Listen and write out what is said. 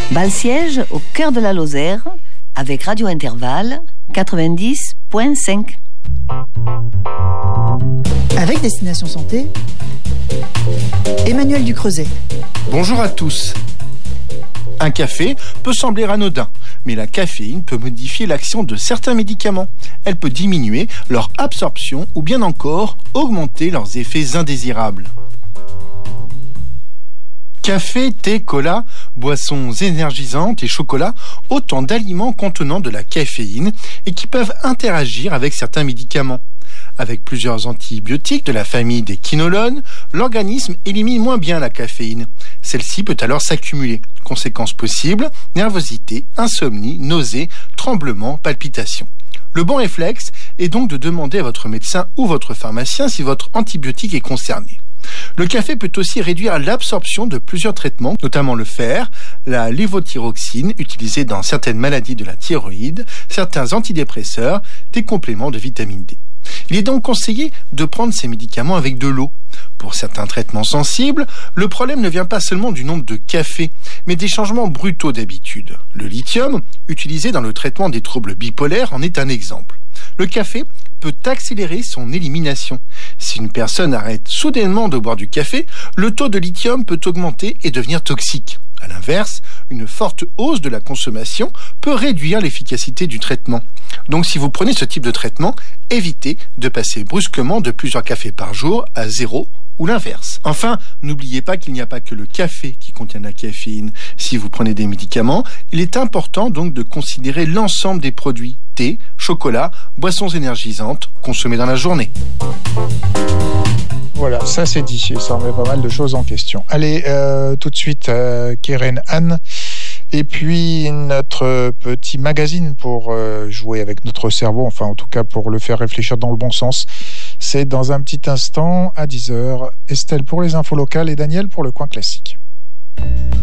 Bal-Siège, au cœur de la Lozère, avec Radio Intervalle 90.5. Avec Destination Santé, Emmanuel Ducreuset. Bonjour à tous. Un café peut sembler anodin, mais la caféine peut modifier l'action de certains médicaments. Elle peut diminuer leur absorption ou bien encore augmenter leurs effets indésirables. Café, thé, cola, boissons énergisantes et chocolat, autant d'aliments contenant de la caféine et qui peuvent interagir avec certains médicaments. Avec plusieurs antibiotiques de la famille des quinolones, l'organisme élimine moins bien la caféine. Celle-ci peut alors s'accumuler. Conséquences possibles, nervosité, insomnie, nausées, tremblements, palpitations. Le bon réflexe est donc de demander à votre médecin ou votre pharmacien si votre antibiotique est concerné. Le café peut aussi réduire l'absorption de plusieurs traitements, notamment le fer, la lévothyroxine utilisée dans certaines maladies de la thyroïde, certains antidépresseurs, des compléments de vitamine D. Il est donc conseillé de prendre ces médicaments avec de l'eau. Pour certains traitements sensibles, le problème ne vient pas seulement du nombre de cafés, mais des changements brutaux d'habitude. Le lithium, utilisé dans le traitement des troubles bipolaires, en est un exemple. Le café peut accélérer son élimination. Si une personne arrête soudainement de boire du café, le taux de lithium peut augmenter et devenir toxique. À l'inverse, une forte hausse de la consommation peut réduire l'efficacité du traitement. Donc si vous prenez ce type de traitement, évitez de passer brusquement de plusieurs cafés par jour à 0 ou l'inverse. Enfin, n'oubliez pas qu'il n'y a pas que le café qui contient de la caféine. Si vous prenez des médicaments, il est important donc de considérer l'ensemble des produits, thé, chocolat, boissons énergisantes consommés dans la journée. Voilà, ça c'est dit, ça remet pas mal de choses en question. Allez, tout de suite, Keren Anne, et puis notre petit magazine pour jouer avec notre cerveau, enfin en tout cas pour le faire réfléchir dans le bon sens. C'est dans un petit instant, à 10h, Estelle pour les infos locales et Daniel pour le coin classique.